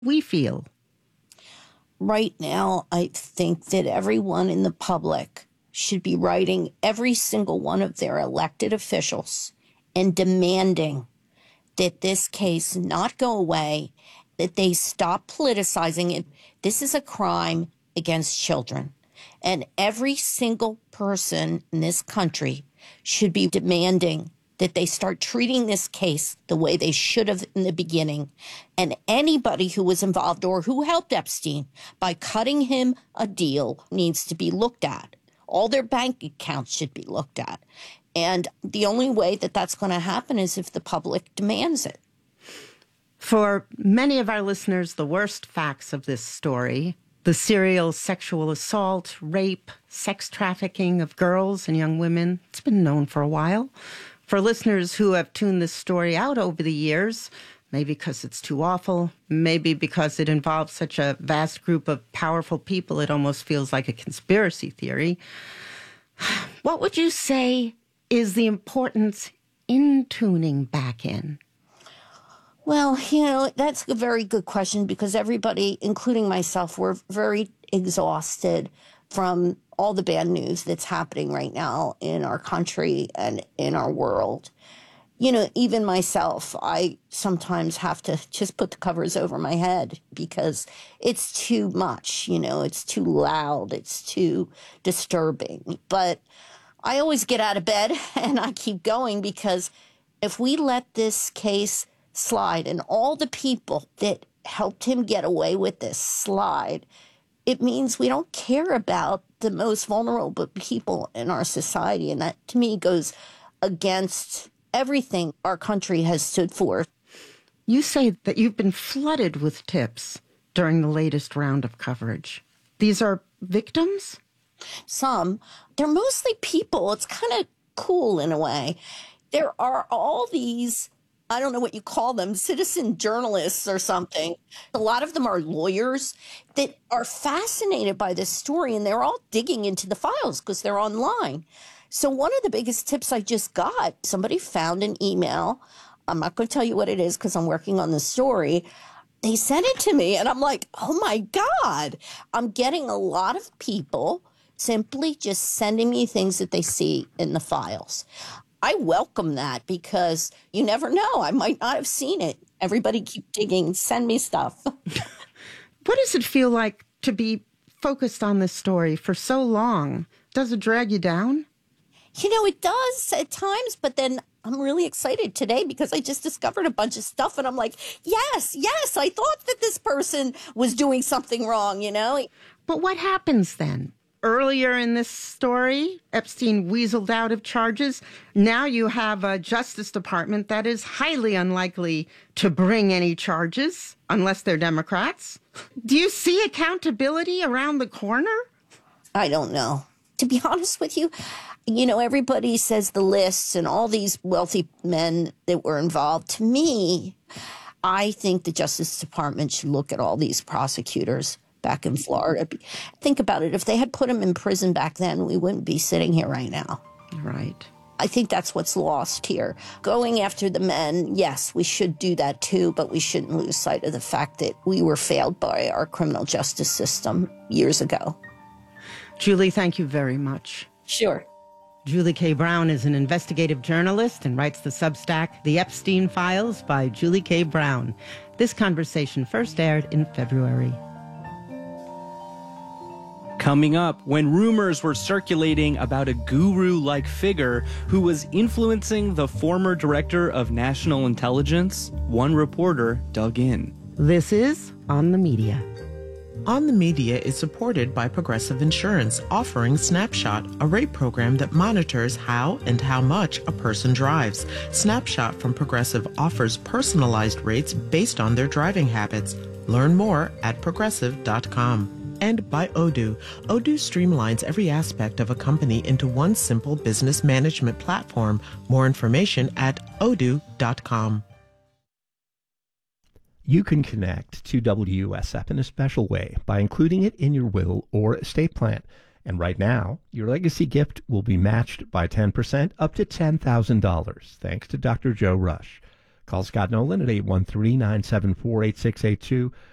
we feel? Right now, I think that everyone in the public should be writing every single one of their elected officials and demanding that this case not go away, that they stop politicizing it. This is a crime against children. And every single person in this country should be demanding that they start treating this case the way they should have in the beginning. And anybody who was involved or who helped Epstein by cutting him a deal needs to be looked at. All their bank accounts should be looked at. And the only way that that's going to happen is if the public demands it. For many of our listeners, the worst facts of this story, the serial sexual assault, rape, sex trafficking of girls and young women, it's been known for a while. For listeners who have tuned this story out over the years, maybe because it's too awful, maybe because it involves such a vast group of powerful people, it almost feels like a conspiracy theory. What would you say is the importance in tuning back in? Well, that's a very good question because everybody, including myself, we're very exhausted from all the bad news that's happening right now in our country and in our world. Even myself, I sometimes have to just put the covers over my head because it's too much, it's too loud, it's too disturbing. But I always get out of bed and I keep going because if we let this case slide and all the people that helped him get away with this slide, it means we don't care about the most vulnerable people in our society. And that, to me, goes against everything our country has stood for. You say that you've been flooded with tips during the latest round of coverage. These are victims? Some. They're mostly people. It's kind of cool in a way. There are all these, I don't know what you call them, citizen journalists or something. A lot of them are lawyers that are fascinated by this story, and they're all digging into the files because they're online. So one of the biggest tips I just got, somebody found an email. I'm not going to tell you what it is because I'm working on the story. They sent it to me, and I'm like, oh, my God. I'm getting a lot of people simply just sending me things that they see in the files. I welcome that because you never know. I might not have seen it. Everybody keep digging. Send me stuff. What does it feel like to be focused on this story for so long? Does it drag you down? It does at times, but then I'm really excited today because I just discovered a bunch of stuff and I'm like, yes, I thought that this person was doing something wrong, But what happens then? Earlier in this story, Epstein weaseled out of charges. Now you have a Justice Department that is highly unlikely to bring any charges unless they're Democrats. Do you see accountability around the corner? I don't know. To be honest with you, everybody says the lists and all these wealthy men that were involved. To me, I think the Justice Department should look at all these prosecutors back in Florida. Think about it. If they had put him in prison back then, we wouldn't be sitting here right now. Right. I think that's what's lost here. Going after the men, yes, we should do that too, but we shouldn't lose sight of the fact that we were failed by our criminal justice system years ago. Julie, thank you very much. Sure. Julie K. Brown is an investigative journalist and writes the Substack, The Epstein Files by Julie K. Brown. This conversation first aired in February. Coming up, when rumors were circulating about a guru-like figure who was influencing the former director of national intelligence, one reporter dug in. This is On the Media. On the Media is supported by Progressive Insurance, offering Snapshot, a rate program that monitors how and how much a person drives. Snapshot from Progressive offers personalized rates based on their driving habits. Learn more at progressive.com. And by Odoo. Odoo streamlines every aspect of a company into one simple business management platform. More information at odoo.com. You can connect to WUSF in a special way by including it in your will or estate plan. And right now, your legacy gift will be matched by 10% up to $10,000, thanks to Dr. Joe Rush. Call Scott Nolan at 813-974-8682